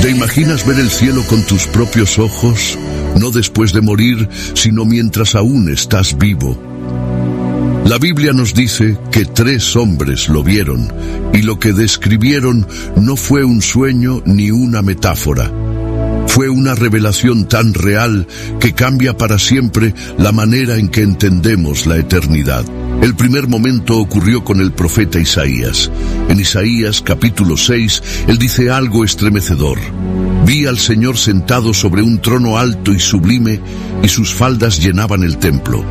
¿Te imaginas ver el cielo con tus propios ojos? No después de morir, sino mientras aún estás vivo. La Biblia nos dice que 3 hombres lo vieron, y lo que describieron no fue un sueño ni una metáfora. Fue una revelación tan real que cambia para siempre la manera en que entendemos la eternidad. El primer momento ocurrió con el profeta Isaías. En Isaías capítulo 6, él dice algo estremecedor. Vi al Señor sentado sobre un trono alto y sublime, y sus faldas llenaban el templo.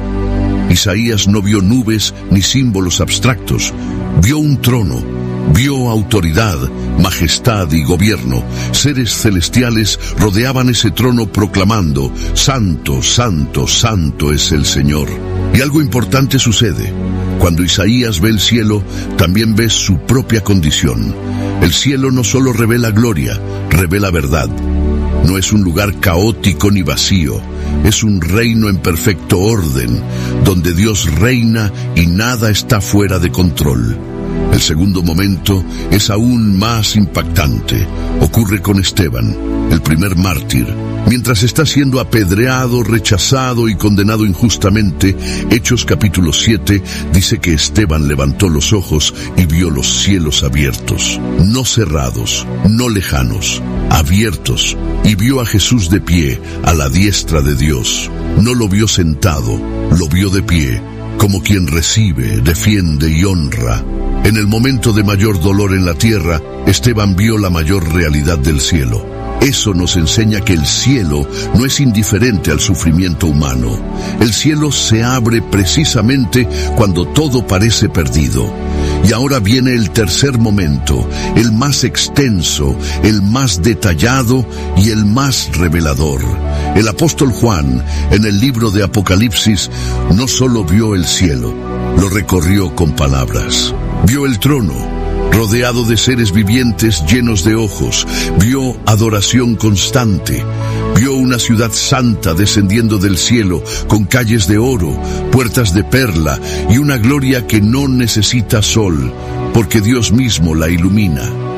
Isaías no vio nubes ni símbolos abstractos, vio un trono. Vio autoridad, majestad y gobierno. Seres celestiales rodeaban ese trono proclamando: Santo, Santo, Santo es el Señor. Y algo importante sucede. Cuando Isaías ve el cielo, también ve su propia condición. El cielo no solo revela gloria, revela verdad. No es un lugar caótico ni vacío. Es un reino en perfecto orden, donde Dios reina y nada está fuera de control. El segundo momento es aún más impactante. Ocurre con Esteban, el primer mártir. Mientras está siendo apedreado, rechazado y condenado injustamente, Hechos capítulo 7 dice que Esteban levantó los ojos y vio los cielos abiertos, no cerrados, no lejanos, abiertos, y vio a Jesús de pie a la diestra de Dios. No lo vio sentado, lo vio de pie, como quien recibe, defiende y honra. En el momento de mayor dolor en la tierra, Esteban vio la mayor realidad del cielo. Eso nos enseña que el cielo no es indiferente al sufrimiento humano. El cielo se abre precisamente cuando todo parece perdido. Y ahora viene el tercer momento, el más extenso, el más detallado y el más revelador. El apóstol Juan, en el libro de Apocalipsis, no solo vio el cielo, lo recorrió con palabras. Vio el trono, rodeado de seres vivientes llenos de ojos. Vio adoración constante. Vio una ciudad santa descendiendo del cielo, con calles de oro, puertas de perla y una gloria que no necesita sol, porque Dios mismo la ilumina.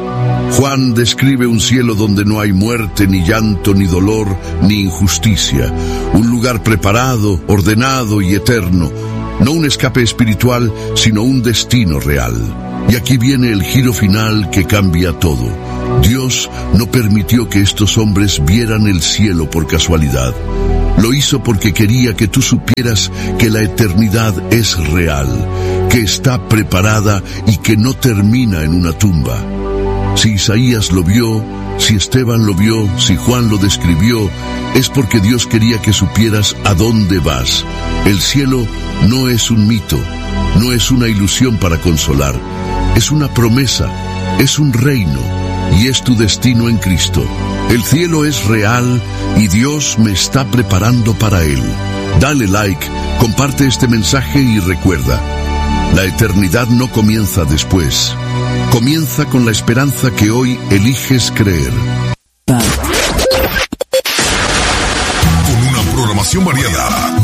Juan describe un cielo donde no hay muerte, ni llanto, ni dolor, ni injusticia. Un lugar preparado, ordenado y eterno. No un escape espiritual, sino un destino real. Y aquí viene el giro final que cambia todo. Dios no permitió que estos hombres vieran el cielo por casualidad. Lo hizo porque quería que tú supieras que la eternidad es real, que está preparada y que no termina en una tumba. Si Isaías lo vio, si Esteban lo vio, si Juan lo describió, es porque Dios quería que supieras a dónde vas. El cielo no es un mito, no es una ilusión para consolar, es una promesa, es un reino y es tu destino en Cristo. El cielo es real y Dios me está preparando para él. Dale like, comparte este mensaje y recuerda, la eternidad no comienza después. Comienza con la esperanza que hoy eliges creer. Con una programación variada,